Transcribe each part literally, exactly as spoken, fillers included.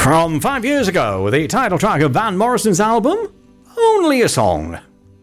From five years ago, the title track of Van Morrison's album, Only a Song.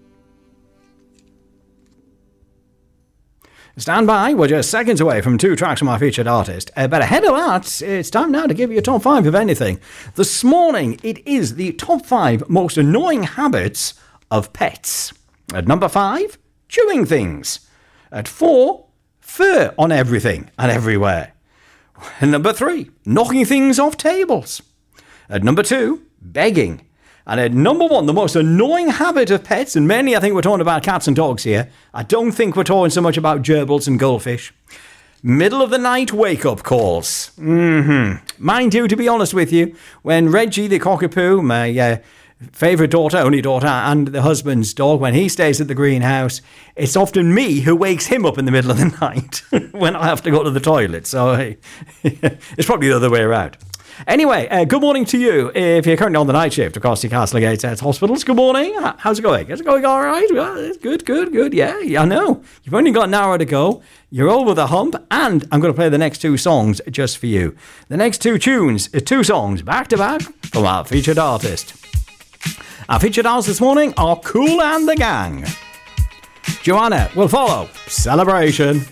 Stand by, we're just seconds away from two tracks from our featured artist. Uh, but ahead of that, it's time now to give you a top five of anything. This morning, it is the top five most annoying habits of pets. At number five, chewing things. At four, fur on everything and everywhere. At number three, knocking things off tables. At number two, begging. And at number one, the most annoying habit of pets, and mainly I think we're talking about cats and dogs here. I don't think we're talking so much about gerbils and goldfish. Middle of the night wake-up calls. Mm-hmm. Mind you, to be honest with you, when Reggie the cockapoo, my uh, favourite daughter, only daughter, and the husband's dog, when he stays at the greenhouse, it's often me who wakes him up in the middle of the night when I have to go to the toilet. So hey, it's probably the other way around. Anyway, uh, good morning to you if you're currently on the night shift across the Castlegate Hospitals. Good morning. How's it going? Is it going all right? Well, good, good, good. Yeah, yeah, I know. You've only got an hour to go. You're over the hump, and I'm going to play the next two songs just for you. The next two tunes, two songs back to back from our featured artist. Our featured artists this morning are Kool and the Gang. Joanna will follow. Celebration.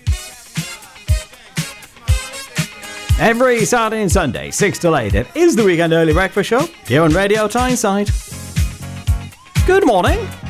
Every Saturday and Sunday, six till eight, it is the Weekend Early Breakfast Show here on Radio Tyneside. Good morning.